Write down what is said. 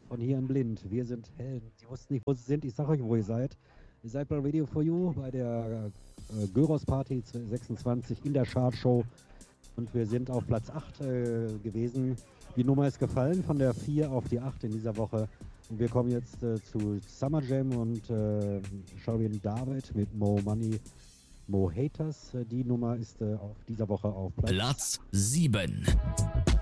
von hier in Blind. Wir sind Helden. Sie wussten nicht, wo sie sind. Ich sag euch, wo ihr seid. Ihr seid bei Radio for You, bei der Gyros Party 26 in der Chartshow. Und wir sind auf Platz 8 gewesen. Die Nummer ist gefallen von der 4 auf die 8 in dieser Woche. Und wir kommen jetzt zu Summer Jam und Shalvin David mit Mo Money, Mo Haters. Die Nummer ist auf dieser Woche auf Platz 7.